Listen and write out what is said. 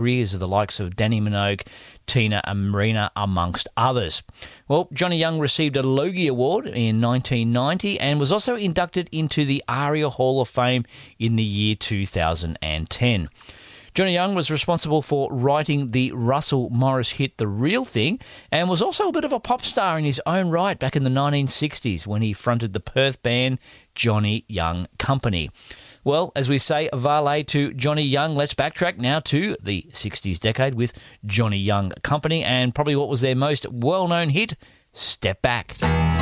careers of the likes of Danny Minogue, Tina and Marina, amongst others. Well, Johnny Young received a Logie Award in 1990 and was also inducted into the ARIA Hall of Fame in the year 2010. Johnny Young was responsible for writing the Russell Morris hit The Real Thing and was also a bit of a pop star in his own right back in the 1960s when he fronted the Perth band Johnny Young Company. Well, as we say, valet to Johnny Young, let's backtrack now to the 60s decade with Johnny Young Company and probably what was their most well-known hit, Step Back.